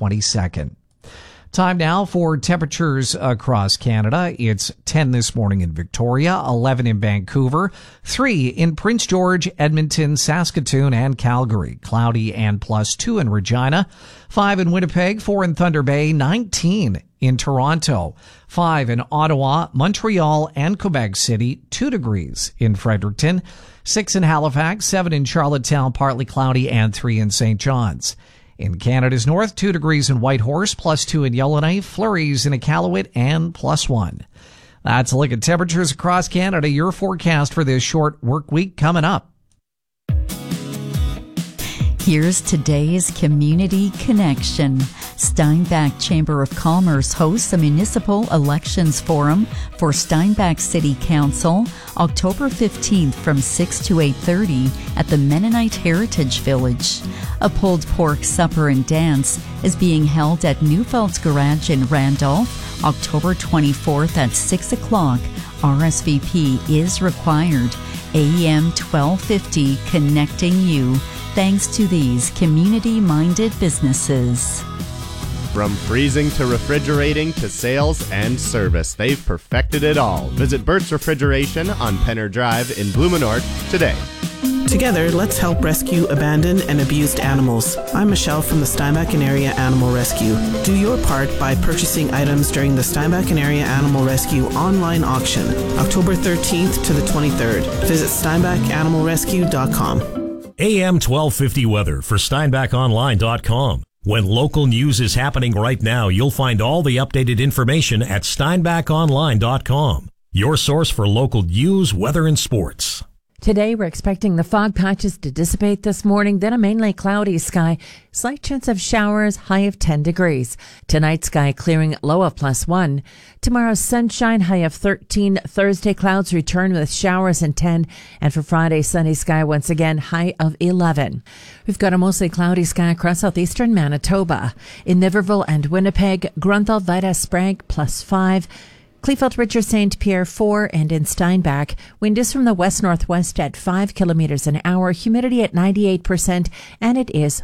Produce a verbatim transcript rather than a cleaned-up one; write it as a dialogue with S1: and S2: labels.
S1: twenty-second. Time now for temperatures across Canada. It's ten this morning in Victoria, eleven in Vancouver, three in Prince George, Edmonton, Saskatoon, and Calgary. Cloudy and plus two in Regina, five in Winnipeg, four in Thunder Bay, nineteen in Toronto, five in Ottawa, Montreal, and Quebec City, two degrees in Fredericton, six in Halifax, seven in Charlottetown, partly cloudy, and three in Saint John's. In Canada's north, two degrees in Whitehorse, plus two in Yellowknife, flurries in Iqaluit, and plus one. That's a look at temperatures across Canada. Your forecast for this short work week coming up.
S2: Here's today's Community Connection. Steinbach Chamber of Commerce hosts a municipal elections forum for Steinbach City Council October fifteenth from six to eight thirty at the Mennonite Heritage Village. A pulled pork supper and dance is being held at Newfeld's Garage in Randolph October twenty-fourth at six o'clock. R S V P is required. A M twelve fifty, connecting you. Thanks to these community-minded businesses.
S3: From freezing to refrigerating to sales and service, they've perfected it all. Visit Burt's Refrigeration on Penner Drive in Blumenort today.
S4: Together, let's help rescue abandoned and abused animals. I'm Michelle from the Steinbach and Area Animal Rescue. Do your part by purchasing items during the Steinbach and Area Animal Rescue online auction, October thirteenth to the twenty-third. Visit steinbach animal rescue dot com.
S5: A M twelve fifty weather for steinbach online dot com. When local news is happening right now, you'll find all the updated information at steinbach online dot com. Your source for local news, weather, and sports.
S6: Today, we're expecting the fog patches to dissipate this morning, then a mainly cloudy sky. Slight chance of showers, high of ten degrees. Tonight, sky clearing, low of plus one. Tomorrow, sunshine, high of thirteen. Thursday, clouds return with showers and ten. And for Friday, sunny sky once again, high of eleven. We've got a mostly cloudy sky across southeastern Manitoba. In Niverville and Winnipeg, Grunthal, Vida, Sprague, plus five. Kleefeld, Richard, Saint Pierre, four, and in Steinbach, wind is from the west-northwest at five kilometers an hour, humidity at ninety-eight percent, and it is